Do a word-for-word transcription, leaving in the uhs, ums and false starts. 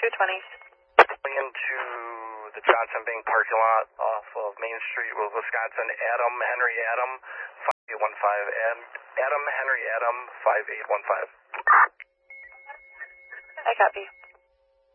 two twenty. Pulling into the Johnson Bank parking lot off of Main Street with Wisconsin, Adam Henry Adam, five eight one five, and Adam Henry Adam, five eight one five. I copy.